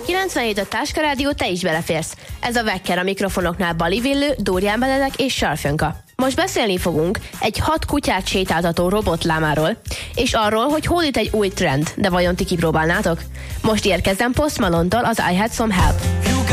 97 a Táska Rádió, te is beleférsz. Ez a Vekker, a mikrofonoknál Bali Villő, Dórián Benedek és Sarfönka. Most beszélni fogunk egy 6 kutyát sétáltató robotlámáról, és arról, hogy hódít egy új trend, de vajon ti kipróbálnátok? Most érkezzen Post Malone-tól az I Had Some Help.